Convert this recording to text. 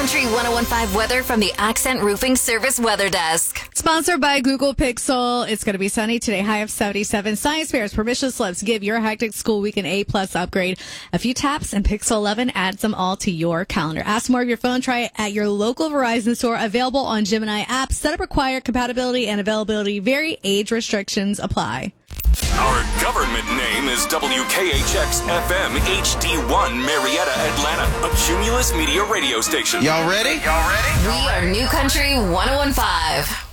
Country 101.5 weather from the Accent Roofing Service Weather Desk. Sponsored by Google Pixel. It's going to be sunny today, high of 77. Science fairs, permission slips give your hectic school week an A+ upgrade. A few taps and Pixel 11 adds them all to your calendar. Ask more of your phone. Try it at your local Verizon store. Available on Gemini app. Setup required. Compatibility and availability vary. Age restrictions apply. Our government name is WKHX-FM HD1 Marietta, Atlanta, a Cumulus Media radio station. Y'all ready? We are New Country 101.5.